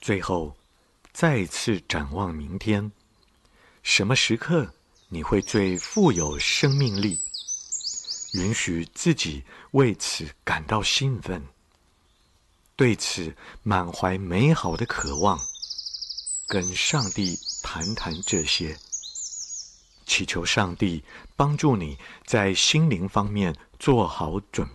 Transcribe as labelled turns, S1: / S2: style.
S1: 最后，再次展望明天，什么时刻你会最富有生命力？允许自己为此感到兴奋，对此满怀美好的渴望，跟上帝谈谈这些，祈求上帝帮助你在心灵方面做好准